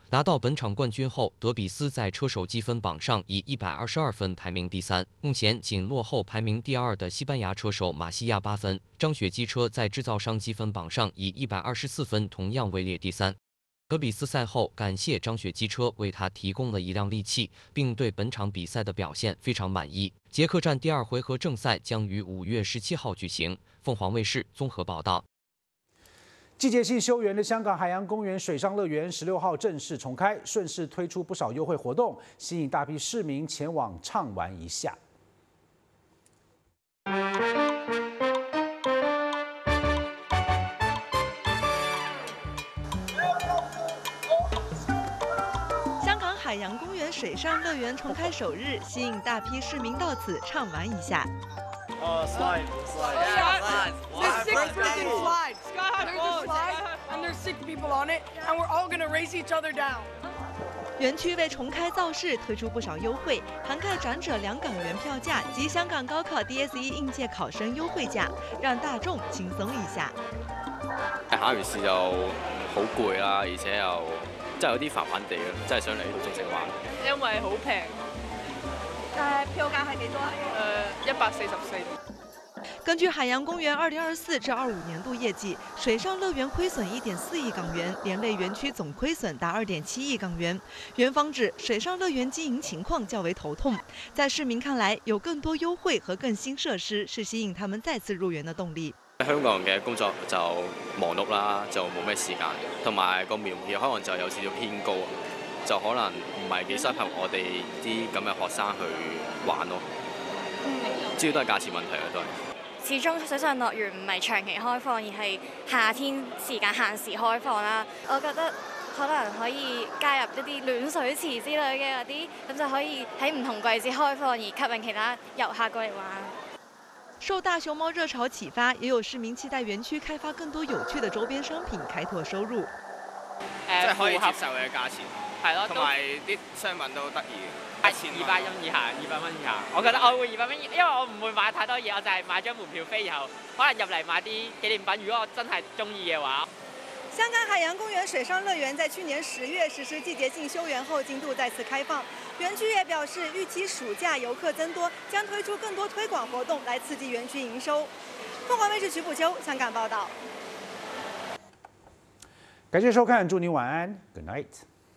拿到本场冠军后，德比斯在车手积分榜上以122分排名第3，目前仅落后排名第2的西班牙车手马西亚8分。张雪机车在制造商积分榜上以124分同样位列第3。德比斯赛后感谢张雪机车为他提供了一辆利器，并对本场比赛的表现非常满意。捷克站第2回合正赛将于5月17号举行。凤凰卫视综合报道。 季节性休园的香港海洋公园水上乐园16号正式重开，顺势推出不少优惠活动，吸引大批市民前往畅玩一下。 海洋公园水上乐园重开首日，吸引大批市民到此畅玩一下。 Slide. There's 6-person slide. There's a slide, and there's 6 people on it, and we're all gonna race each other down. 园区为重开造势，推出不少优惠，涵盖长者2港元票价及香港高考 DSE 应届考生優惠價，讓大眾輕鬆一下。 考完試就好攰啦，而且又真係有啲煩煩地嘅，真係想嚟呢度盡情玩。 因為好平。 票價係幾多啊 ？144。 根据海洋公园2024至25年度业绩，水上乐园亏损1.4亿港元，连累园区总亏损达2.7亿港元。园方指，水上乐园经营情况较为头痛，在市民看来，有更多优惠和更新设施是吸引他们再次入园的动力。 香港嘅工作就忙碌啦，就冇咩時間，同埋個門票可能就有少少偏高，就可能唔係幾適合我哋啲咁嘅學生去玩咯。主要都係價錢問題啊，都係。 始終水上樂園唔係長期開放，而係夏天時間限時開放啦。我覺得可能可以加入一啲暖水池之類嘅嗰啲，咁就可以喺唔同季節開放，而吸引其他遊客過嚟玩。 受大熊貓熱潮啟發，也有市民期待園區開發更多有趣的周邊商品，開拓收入。 即係可以接受嘅價錢，係咯，同埋啲商品都得意。 200蚊以下，200蚊以下。我覺得我會200蚊，因為我唔會買太多嘢，我就係買張門票飛，然後可能入嚟買啲紀念品。如果我真係中意嘅話。 香港海洋公园水上乐园在去年10月实施季节性休园后，进度再次开放。园区也表示，预期暑假游客增多，将推出更多推广活动来刺激园区营收。凤凰卫视徐补秋香港报道。 感谢收看，祝您晚安 ，Good night。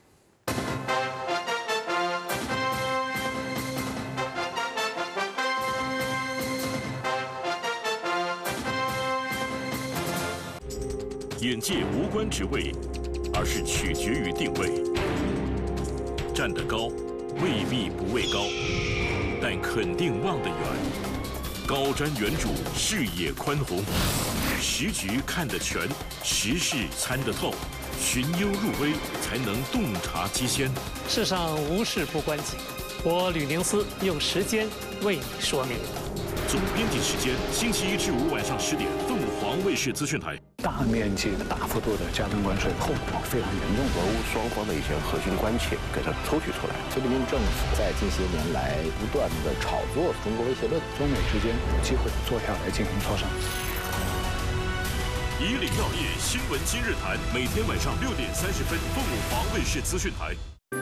眼界无关职位，而是取决于定位。站得高，未必不畏高，但肯定望得远。高瞻远瞩，视野宽宏，时局看得全，时事参得透，寻幽入微，才能洞察机先。 世上无事不关己，我吕宁思用时间为你说明。 总编辑时间，星期1至5晚上10点，凤凰卫视资讯台。 大面积的、大幅度的加征关税，后果非常严重。俄乌双方的一些核心关切给它抽取出来。菲律宾政府在近些年来不断的炒作中国威胁论，中美之间有机会坐下来进行磋商。 以领要业新闻今日谈，每天晚上6点30分，凤凰卫视资讯台。